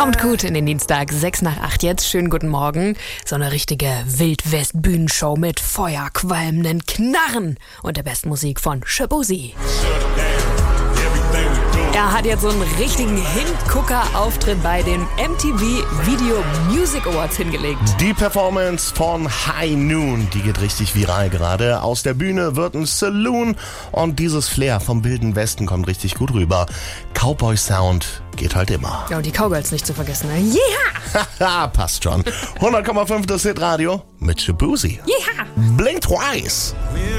Kommt gut in den Dienstag, 6 nach 8 jetzt. Schönen guten Morgen. So eine richtige Wildwest-Bühnenshow mit feuerqualmenden Knarren und der besten Musik von Shaboozey. Er hat jetzt so einen richtigen Hingucker-Auftritt bei den MTV Video Music Awards hingelegt. Die Performance von High Noon, die geht richtig viral gerade. Aus der Bühne wird ein Saloon und dieses Flair vom Wilden Westen kommt richtig gut rüber. Cowboy-Sound geht halt immer. Ja, und die Cowgirls nicht zu vergessen, ne? Yeah! Haha, passt schon. 100,5 das Hitradio mit Shaboozey. Yeah! Blink twice.